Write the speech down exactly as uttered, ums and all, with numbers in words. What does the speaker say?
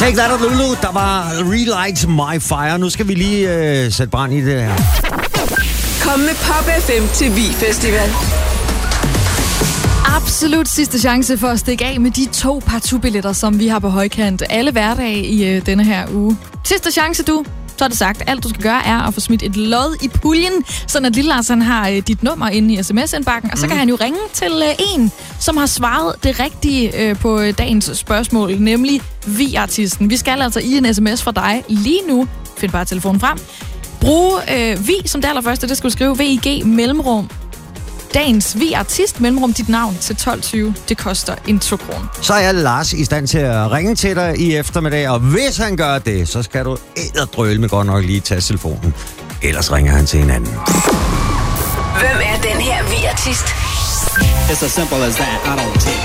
Take that, Lulu. Der var Relight My Fire. Nu skal vi lige øh, sætte brand i det her. Kom med Pop F M til Vi Festival. Absolut sidste chance for at stikke af med de to partout-billetter, som vi har på højkant alle hverdage i øh, denne her uge. Sidste chance, du. Så er det sagt. Alt, du skal gøre, er at få smidt et lod i puljen, sådan at Lille Lars han har øh, dit nummer inde i sms-indbakken, og så mm. kan han jo ringe til øh, en, som har svaret det rigtige øh, på øh, dagens spørgsmål, nemlig Vi-artisten. Vi skal altså i en sms fra dig lige nu. Find bare telefonen frem. Brug øh, Vi som det allerførste. Det skal du skrive V I G mellemrum. Dagens Vi-artist, mellemrum dit navn til tolv tyve. Det koster en to kroner. Så er Lars i stand til at ringe til dig i eftermiddag, og hvis han gør det, så skal du ederdrøle med godt nok lige tage telefonen. Ellers ringer han til en anden. Hvem er den her Vi-artist? It's as simple as that. I don't take